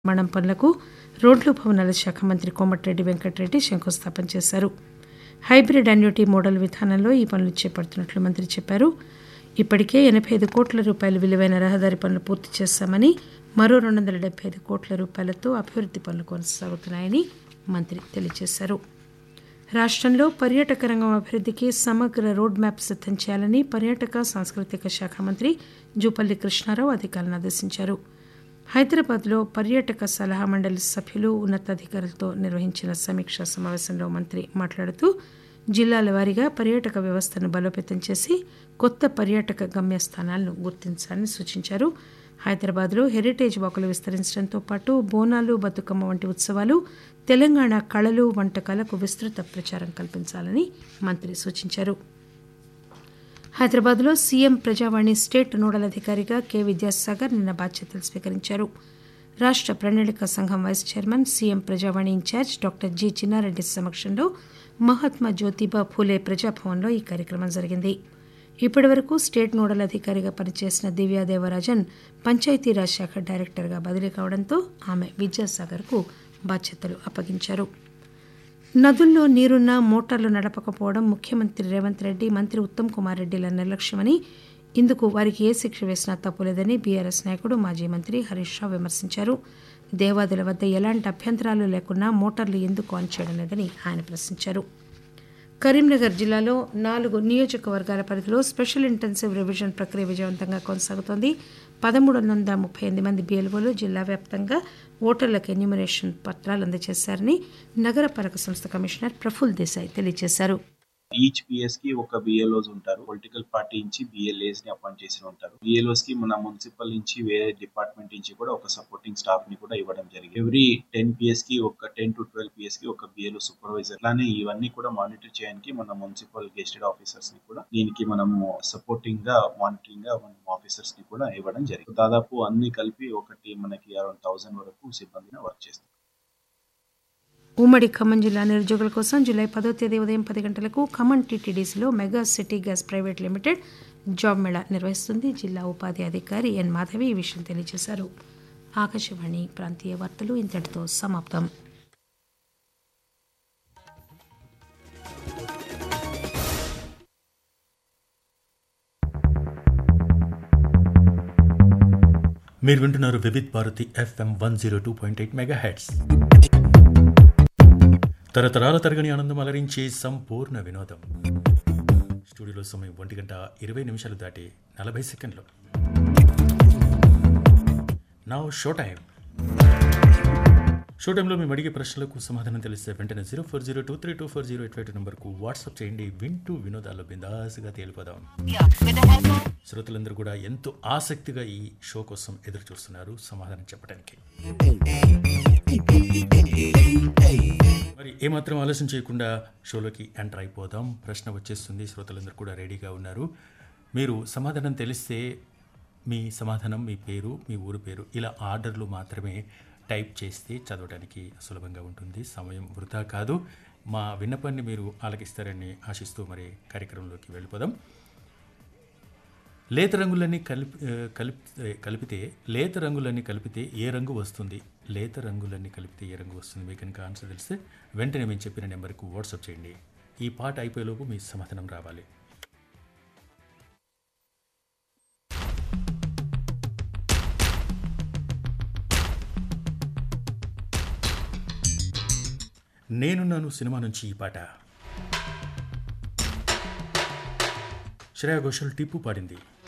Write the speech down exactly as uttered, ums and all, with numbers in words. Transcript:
నిర్మాణం పనులకు రోడ్లు భవనాల శాఖ మంత్రి కోమటిరెడ్డి వెంకటరెడ్డి శంకుస్థాపన చేశారు. హైబ్రిడ్ అన్యూటీ మోడల్ విధానంలో ఈ పనులు చేపడుతున్నట్లు మంత్రి చెప్పారు. ఇప్పటికే ఎనబై ఐదు కోట్ల రూపాయల విలువైన రహదారి పనులు పూర్తి చేశామని, మరో రెండు వందల డెబ్బై ఐదు కోట్ల రూపాయలతో అభివృద్ది పనులు కొనసాగుతున్నాయని మంత్రి తెలియజేశారు. రాష్టంలో పర్యాటక రంగం అభివృద్దికి సమగ్ర రోడ్ మ్యాప్ సిద్దం చేయాలని పర్యాటక సాంస్కృతిక శాఖ మంత్రి జూపల్లి కృష్ణారావు అధికారులను ఆదేశించారు. హైదరాబాద్లో పర్యాటక సలహా మండలి సభ్యులు ఉన్నతాధికారులతో నిర్వహించిన సమీక్షా సమావేశంలో మంత్రి మాట్లాడుతూ జిల్లాల వారీగా పర్యాటక వ్యవస్థను బలోపేతం చేసి కొత్త పర్యాటక గమ్యస్థానాలను గుర్తించాలని సూచించారు. హైదరాబాద్లో హెరిటేజ్ వాకులు విస్తరించడంతో పాటు బోనాలు, బతుకమ్మ వంటి ఉత్సవాలు, తెలంగాణ కళలు, వంటకాలకు విస్తృత ప్రచారం కల్పించాలని మంత్రి సూచించారు. హైదరాబాద్లో సీఎం ప్రజావాణి స్టేట్ నోడల్ అధికారిగా కె విద్యాసాగర్ నిన్న బాధ్యతలు స్వీకరించారు. రాష్ట ప్రణాళిక సంఘం వైస్ చైర్మన్, సీఎం ప్రజావాణి ఇన్ఛార్జ్ డాక్టర్ జి చిన్నారెడ్డి సమక్షంలో మహాత్మా జ్యోతిబా ఫూలే ప్రజాభవన్లో ఈ కార్యక్రమం జరిగింది. ఇప్పటి వరకు స్టేట్ నోడల్ అధికారిగా పనిచేసిన దివ్యా దేవరాజన్ పంచాయతీరాజ్ శాఖ డైరెక్టర్గా బదిలీ కావడంతో ఆమె విద్యాసాగర్కు బాధ్యతలు అప్పగించారు. నదుల్లో నీరున్నా మోటార్లు నడపకపోవడం ముఖ్యమంత్రి రేవంత్ రెడ్డి, మంత్రి ఉత్తమ్ కుమార్ రెడ్డిల నిర్లక్ష్యమని, ఇందుకు వారికి ఏ శిక్ష వేసినా తప్పులేదని బీఆర్ఎస్ నాయకుడు మాజీ మంత్రి హరీష్ రావు విమర్శించారు. దేవాదుల వద్ద ఎలాంటి అభ్యంతరాలు లేకున్నా మోటార్లు ఎందుకు ఆన్ చేయడం లేదని ఆయన ప్రశ్నించారు. కరీంనగర్ జిల్లాలో నాలుగు నియోజకవర్గాల పరిధిలో స్పెషల్ ఇంటెన్సివ్ రివిజన్ ప్రక్రియ విజయవంతంగా కొనసాగుతోంది. పదమూడు వందల ముప్పై ఎనిమిది మంది బీఎల్ఓలు జిల్లా వ్యాప్తంగా ఓటర్లకు ఎన్యూమరేషన్ పత్రాలు అందజేశారని నగరపాలక సంస్థ కమిషనర్ ప్రఫుల్ దేశాయ్ తెలియజేశారు. ఈచ్ పిఎస్ కి ఒక బిఎల్ఓస్ ఉంటారు. పొలిటికల్ పార్టీ నుంచి బిఎల్ఏస్ ని అపాయింట్ చేసి ఉంటారు. బిఎల్ఓస్ కి మన మున్సిపల్ నుంచి వేరే డిపార్ట్మెంట్ నుంచి కూడా ఒక సపోర్టింగ్ స్టాఫ్ ని కూడా ఇవ్వడం జరిగింది. ఎవ్రీ టెన్ పిఎస్ కి ఒక టెన్ టు ట్వెల్వ్ పిఎస్ కి ఒక బిఎల్ఓ సూపర్వైజర్. అలానే ఇవన్నీ కూడా మానిటర్ చేయడానికి మన మున్సిపల్ గెస్టెడ్ ఆఫీసర్స్ ని కూడా దీనికి మనము సపోర్టింగ్ గా మానిటరింగ్ గా మనం ఆఫీసర్స్ ని కూడా ఇవ్వడం జరిగింది. దాదాపు అన్ని కలిపి ఒకటి మనకి అరౌండ్ థౌసండ్ వరకు సిబ్బందిని వర్క్ చేస్తారు. ఉమ్మడి ఖమ్మం జిల్లా నిరుద్యోగుల కోసం జూలై పదో తేదీ ఉదయం పది గంటలకు Khammam టీటీడీసీలో mega city gas private limited job Mela నిర్వహిస్తుంది. జిల్లా ఉపాధి అధికారి ఎన్ మాధవి ఈ విషయం తెలియజేశారు. ఆకాశవాణి ప్రాంతీయ వార్తలు ఇంతటితో సమాప్తం. మీరు వింటున్నారు Vividh Bharati FM one zero two point eight mega heads. తరతరాల తరగని ఆనందం అలరించే సంపూర్ణ వినోదం. స్టూడియోలో సమయం ఒంటి గంట ఇరవై నిమిషాలు దాటి నలభై సెకండ్లు. Now show time. షో టైంలో మేము అడిగే ప్రశ్నలకు సమాధానం తెలిస్తే వెంటనే zero four zero two three two four zero eight five two నెంబర్కు వాట్సాప్ చేయండి. వింటూ వినోదాల్లో బిందాసుగా తేలిపోదాం. శ్రోతలందరూ కూడా ఎంతో ఆసక్తిగా ఈ షో కోసం ఎదురు చూస్తున్నారు సమాధానం చెప్పడానికి. మరి ఏమాత్రం ఆలస్యం చేయకుండా షోలోకి ఎంటర్ అయిపోదాం. ప్రశ్న వచ్చేస్తుంది. శ్రోతలందరూ కూడా రెడీగా ఉన్నారు. మీరు సమాధానం తెలిస్తే మీ సమాధానం, మీ పేరు, మీ ఊరు పేరు ఇలా ఆర్డర్లు మాత్రమే టైప్ చేస్తే చదవడానికి సులభంగా ఉంటుంది. సమయం వృధా కాదు. మా విన్నపాన్ని మీరు ఆలకిస్తారని ఆశిస్తూ మరి కార్యక్రమంలోకి వెళ్ళిపోదాం. లేత రంగులన్నీ కలిపి కలిపి కలిపితే లేత రంగులన్నీ కలిపితే ఏ రంగు వస్తుంది? లేత రంగులన్నీ కలిపితే ఏ రంగు వస్తుంది? మీకు కనుక ఆన్సర్ తెలిస్తే వెంటనే మేము చెప్పిన నెంబర్కు వాట్సాప్ చేయండి. ఈ పాట అయిపోయేలోపు మీ సమాధానం రావాలి. నేనున్నాను సినిమా నుంచి ఈ పాట. శ్రేయా ఘోషల్ టిప్పు పాడింది.